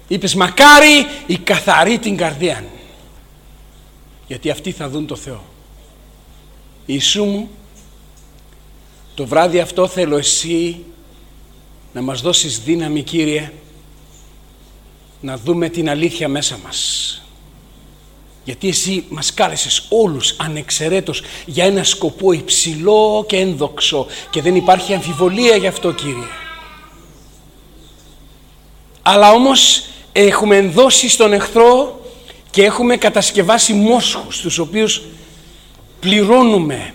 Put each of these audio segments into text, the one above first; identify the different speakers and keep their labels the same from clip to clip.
Speaker 1: Είπες μακάρι οι καθαροί την καρδίαν, γιατί αυτοί θα δουν το Θεό. Ιησού μου, το βράδυ αυτό θέλω εσύ να μας δώσεις δύναμη, Κύριε, να δούμε την αλήθεια μέσα μας. Γιατί εσύ μας κάλεσες όλους ανεξαιρέτως για ένα σκοπό υψηλό και ένδοξο και δεν υπάρχει αμφιβολία γι' αυτό, Κύριε. Αλλά όμως έχουμε ενδώσει στον εχθρό και έχουμε κατασκευάσει μόσχους, τους οποίους πληρώνουμε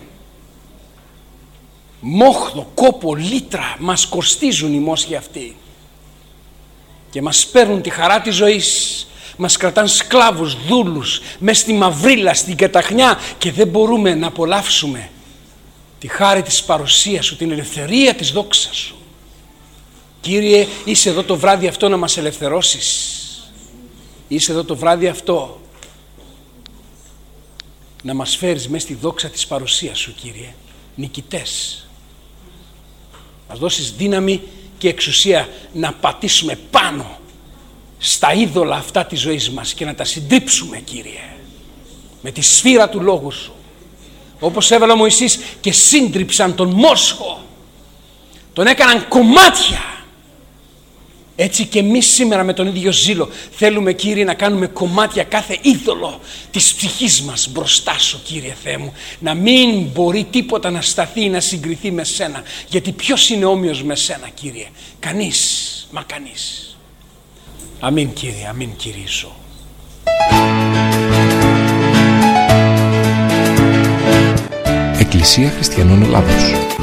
Speaker 1: μόχθο, κόπο, λίτρα. Μας κοστίζουν οι μόσχοι αυτοί και μας παίρνουν τη χαρά της ζωής. Μας κρατάν σκλάβους, δούλους, μες στη μαυρίλα, στην καταχνιά και δεν μπορούμε να απολαύσουμε τη χάρη της παρουσίας σου, την ελευθερία της δόξας σου. Κύριε, είσαι εδώ το βράδυ αυτό να μας ελευθερώσεις. Είσαι εδώ το βράδυ αυτό να μας φέρεις μες στη δόξα της παρουσίας σου, Κύριε, νικητές. Μας δώσεις δύναμη και εξουσία να πατήσουμε πάνω στα είδωλα αυτά της ζωής μας και να τα συντρίψουμε, Κύριε, με τη σφύρα του λόγου σου, όπως έβαλε ο Μωυσής και σύντριψαν τον μόσχο, τον έκαναν κομμάτια. Έτσι και εμείς σήμερα με τον ίδιο ζήλο θέλουμε, Κύριε, να κάνουμε κομμάτια κάθε είδωλο της ψυχής μας μπροστά σου, Κύριε Θεέ μου, να μην μπορεί τίποτα να σταθεί ή να συγκριθεί με σένα, γιατί ποιος είναι όμοιος με σένα, Κύριε? Κανείς, μα κανείς. Αμήν, Κύριε, αμήν, Κυρίσο.
Speaker 2: Εκκλησία Χριστιανών Ελλάδος.